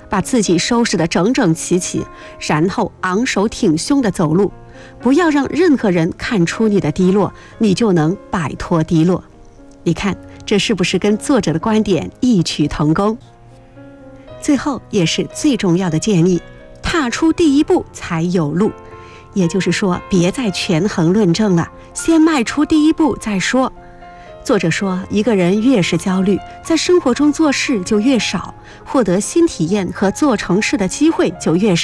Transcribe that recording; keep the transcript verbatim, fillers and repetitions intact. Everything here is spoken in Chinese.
把自己收拾得整整齐齐，然后昂首挺胸地走路。不要让任何人看出你的低落，你就能摆脱低落。你看，这是不是跟作者的观点异曲同工？最后也是最重要的建议，踏出第一步才有路。也就是说，别再权衡论证了，先迈出第一步再说。作者说，一个人越是焦虑，在生活中做事就越少，获得新体验和做成事的机会就越少。